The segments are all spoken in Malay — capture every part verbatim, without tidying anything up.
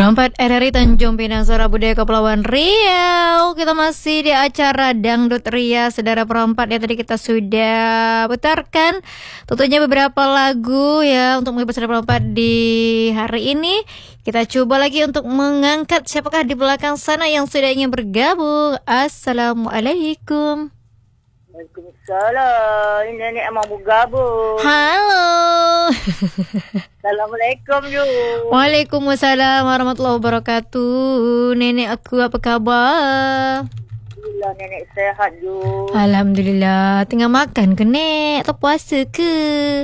Perempat R R I Tanjung Pinang, Suara Budaya Kepulauan Riau. Kita masih di acara Dangdut Ria, saudara perempat ya. Tadi kita sudah putarkan tentunya beberapa lagu ya untuk menghibur saudara perempat di hari ini. Kita coba lagi untuk mengangkat siapakah di belakang sana yang sudah ingin bergabung. Assalamualaikum. Waalaikumsalam. Ini nenek mau bergabung. Halo. Assalamualaikum Ju. Waalaikumsalam warahmatullahi wabarakatuh. Nenek aku apa khabar? Alhamdulillah nenek sehat Ju. Alhamdulillah. Tengah makan ke nek atau puasa ke?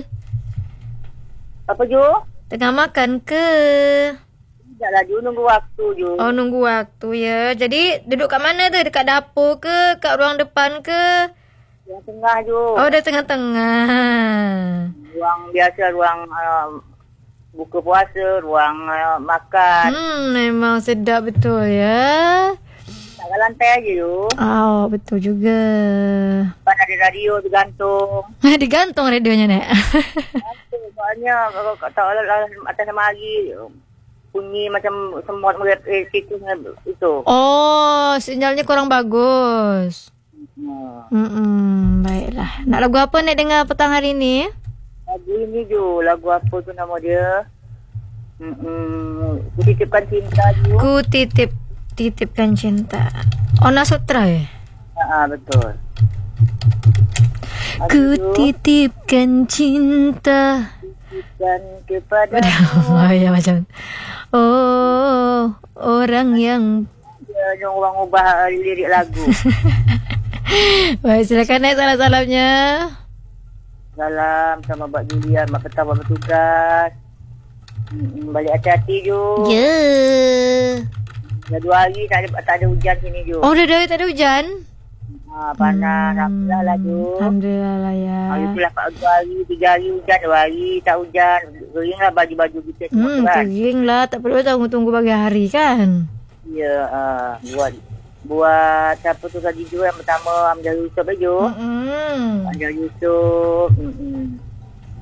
Apa Ju? Tengah makan ke? Tidaklah Ju, nunggu waktu Ju. Oh, nunggu waktu ya. Jadi duduk kat mana tu? Dekat dapur ke? Kat ruang depan ke? Yang tengah Ju. Oh, dah tengah-tengah. Ruang biasa, ruang uh, buka puasa, ruang uh, makan. Hmm, memang sedap betul ya. Tak kat lantai aja Ju. Oh, betul juga. Depan ada radio tergantung. Digantung radionya, Nek. Gantung soalnya kalau tak atas mari bunyi macam semut melihat eh, tikusnya itu. Oh, sinyalnya kurang bagus. Hmm. Hmm, baiklah. Nak lagu apa nak dengar petang hari ni? Lagu ini Ju, lagu apa tu nama dia? Hmm, Kutitipkan Cinta Ju. Ku titip titipkan cinta. Ona Sutra ya? Ah, betul. Ku titipkan cinta Dan kepada oh ya macam oh orang yang dia yang orang ubah lirik lagu. baik, silakan naik salam-salamnya. Salam sama Mbak Julia, Mbak Petang, Mbak Petugas. Hmm, balik hati-hati Ju. Ya. Yeah. Dah dua hari tak ada, tak ada hujan sini Ju. Oh, dah dah tak ada hujan. Ha, panas. Hmm. Alhamdulillah lah Ju. Alhamdulillah lah ya. Hari tu lah dua hari, tiga hari hujan, dua hari tak hujan. Kering lah baju-baju kita semua Hmm, kan. kering lah. Tak perlu tunggu-tunggu pagi hari kan. Ya, uh, buat buat siapa tu tadi Ju yang pertama, Amjad Yusof Ju. Hmm. Amjad Yusof. Hmm.